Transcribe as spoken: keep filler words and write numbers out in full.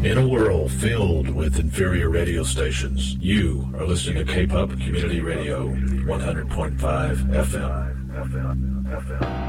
In a world filled with inferior radio stations, you are listening to K-Pop Community Radio, one hundred point five F M.